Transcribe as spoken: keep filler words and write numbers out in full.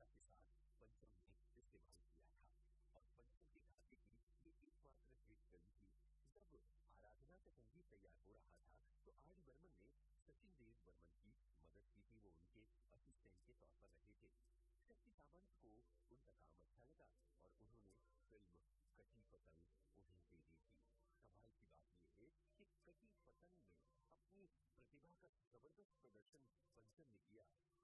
सफलता के साथ पंचम ने इस्तेमाल किया था और पंचम के गाते की ये एकमात्र हिट फिल्म थी। जब आराधना का संगीत तैयार हो रहा था तो आर डी बर्मन ने सचिन देव बर्मन की मदद की थी, वो उनके असिस्टेंट के तौर पर रहे थे। शक्ति सावंत को उनका काम अच्छा लगा और उन्होंने फिल्म कटी पतंग उन्हें दे दी थी। कमाल की बात यह है कि कटी पतंग में अपनी प्रतिभा का जबरदस्त प्रदर्शन पंचम ने किया